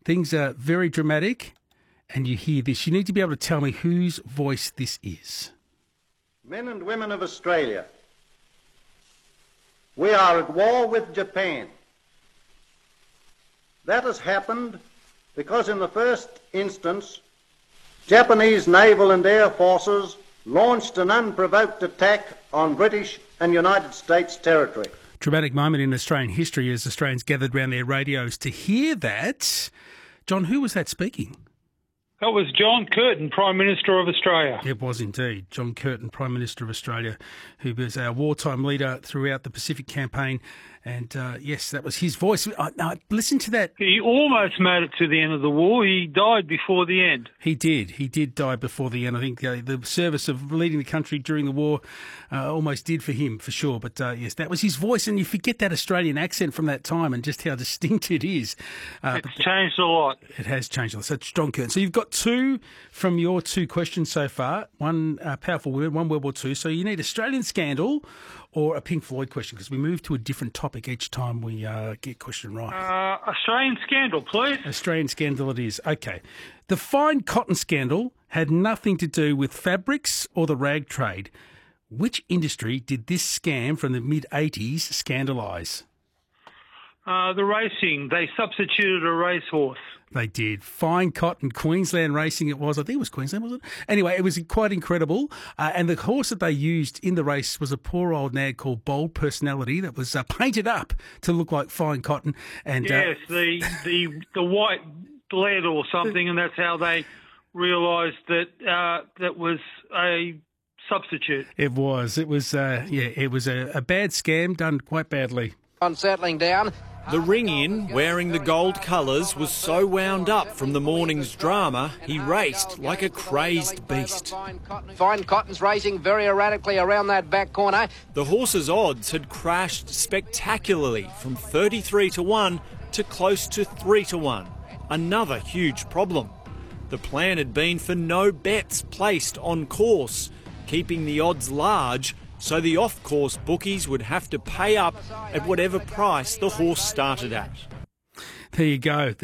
Things are very dramatic, and you hear this. You need to be able to tell me whose voice this is. Men and women of Australia, we are at war with Japan. That has happened because in the first instance, Japanese naval and air forces launched an unprovoked attack on British and United States territory. Dramatic moment in Australian history as Australians gathered round their radios to hear that. John, who was that speaking? That was John Curtin, Prime Minister of Australia. It was indeed. John Curtin, Prime Minister of Australia, who was our wartime leader throughout the Pacific campaign. And, yes, that was his voice. Listen to that. He almost made it to the end of the war. He died before the end. He did. He did die before the end. I think the service of leading the country during the war almost did for him, for sure. But, yes, that was his voice. And you forget that Australian accent from that time and just how distinct it is. It's changed a lot. It has changed a lot. So it's John Curtin. So you've got two from your two questions so far. One powerful women, one World War II. So you need Australian scandal or a Pink Floyd question, because we move to a different topic each time we get a question right. Australian scandal, please. Australian scandal it is. Okay. The fine cotton scandal had nothing to do with fabrics or the rag trade. Which industry did this scam from the mid-80s scandalise? The racing. They substituted a racehorse. They did. Fine cotton, Queensland racing it was. I think it was Queensland, was it? Anyway, it was quite incredible. And the horse that they used in the race was a poor old nag called Bold Personality that was painted up to look like fine cotton. And yes, the white lead or something, and that's how they realised that that was a substitute. It was. It was, it was a bad scam done quite badly. On settling down. The ring-in, wearing the gold colours, was so wound up from the morning's drama, he raced like a crazed beast. Fine cotton's racing very erratically around that back corner. The horse's odds had crashed spectacularly from 33-1 to close to 3-1. Another huge problem. The plan had been for no bets placed on course, keeping the odds large, so the off-course bookies would have to pay up at whatever price the horse started at. There you go.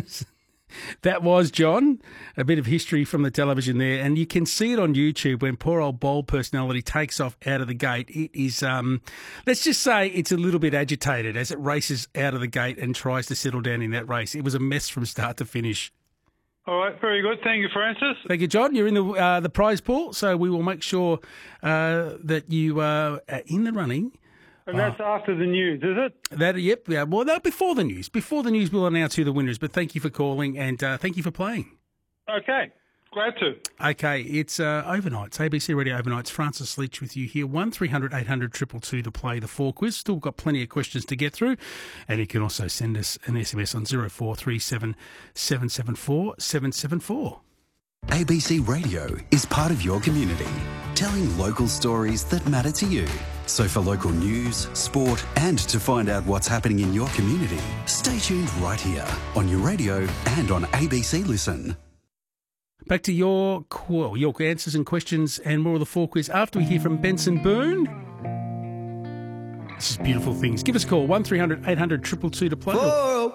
That was, John, a bit of history from the television there. And you can see it on YouTube when poor old Bold Personality takes off out of the gate. It is, let's just say it's a little bit agitated as it races out of the gate and tries to settle down in that race. It was a mess from start to finish. All right, very good. Thank you, Francis. Thank you, John. You're in the prize pool, so we will make sure that you are in the running. And that's after the news, is it? Yep. Yeah, well, no, before the news. Before the news, we'll announce who the winners. But thank you for calling and thank you for playing. Okay. Glad to. Okay, it's overnight. It's ABC Radio Overnight. It's Francis Leach with you here. 1300 800 222 to play the 4 quiz. Still got plenty of questions to get through. And you can also send us an SMS on 0437 774 774. ABC Radio is part of your community, telling local stories that matter to you. So for local news, sport, and to find out what's happening in your community, stay tuned right here on your radio and on ABC Listen. Back to your answers and questions and more of the 4 quiz after we hear from Benson Boone. This is Beautiful Things. Give us a call, 1300 800 222 to play.